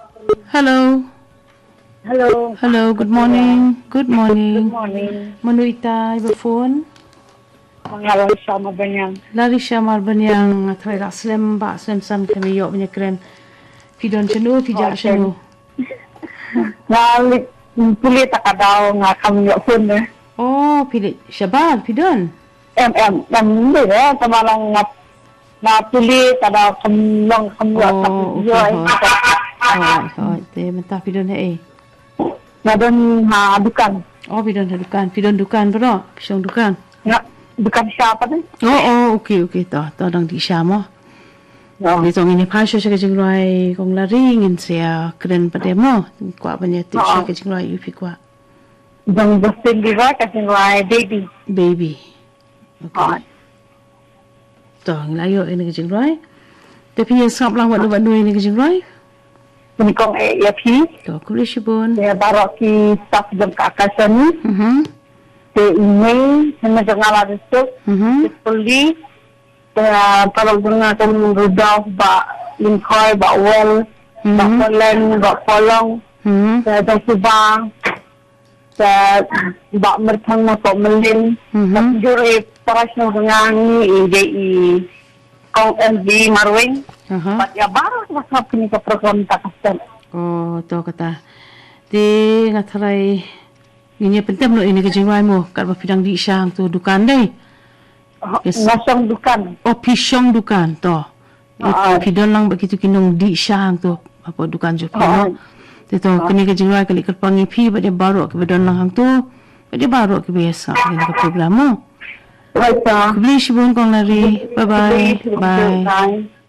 Hello. Hello. Hello. Good morning. Good morning. Good morning. Manuita, iba phone. Mga Larissa Mabanyang. Larisha Marbanyang atray raslem ba slem san kami yo punya keren. Pidon chenu, pijak chenu. Nalik pili ta ka daw nga kami pun eh. Oh, pilit Shabbat, pidon. Hindi eh tamalang na pili ta daw kamlong Oh, okay. Oh, te mentah pidon eh. Na don ha dukan. Oh, pidon dukan bro. Pisong dukan. Na dukan siapa ni? Oh, okay. Toh dang di siya mo. No. Dito ini pasyo siya kajing luay kong laringin siya keren pada mo. Kwa ba niya tip siya kajing luay upi kwa. Dong Justin Bieber kasi nga baby. Baby. Okay. Toh ngelayo ini kajing luay. Tapi yang sap lang wad ini kajing luay. Kini kong EFP. Toh kulit sibun. Dia baru ki staff jam kakasan ni. Te email sama ngala itu. Puli. Kalau guna kan Rudolf ba Linkoy ba Well ba Polen ba Polong sa Subang sa ba Mertang na po Melin jure para sa ngangi i kong MD Marwing pat ya baru masap ni ka program takasan. Oh, to kata. Di ngatray ini penting lo ini kejengwai mo kalau pidang di siang tu dukan deh. Yes. Nasong dukan. Oh, pisong dukan to. Pidon lang begitu kinong di siang tu apa dukan jo pino. Dito kini kejengwai kali kerpangi pi pada baru ke pidon lang hang tu. Pada baru ke biasa ini ke program mo. Right. Kubli sibun kong lari. Bye.